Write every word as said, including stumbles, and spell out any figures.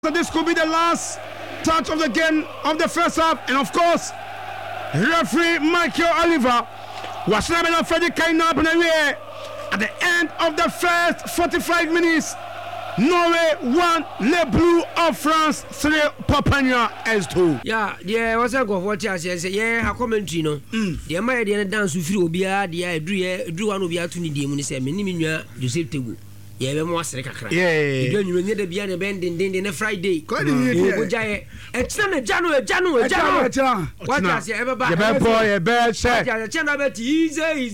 So this could be the last touch of the game of the first half, and of course, referee Michael Oliver was slamming on Freddie Kaina up in the rear at the end of the first forty-five minutes. Norway one, Le Bleu of France three, Papania S two. Yeah, yeah, what's that go for? Yes, yeah, how commentary no. The American dance with Obia, the I drew drew one of your two demons, and Minimia, Joseph Tegu. Yeah, we must say, yeah, you need to be on a bend in a Friday. It's not a January, January, January. What does you ever buy? A bad boy, a bad shot. Easy.